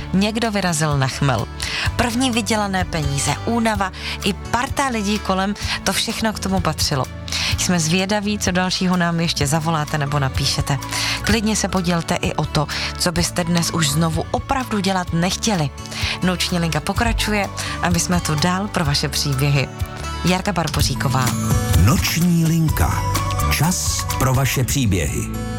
někdo vyrazil na chmel. První vydělané peníze, únava i parta lidí kolem, to všechno k tomu patřilo. Jsme zvědaví, co dalšího nám ještě zavoláte nebo napíšete. Klidně se podělte i o to, co byste dnes už znovu opravdu dělat nechtěli. Noční linka pokračuje a my jsme tu dál pro vaše příběhy. Jarka Barboříková. Noční linka. Čas pro vaše příběhy.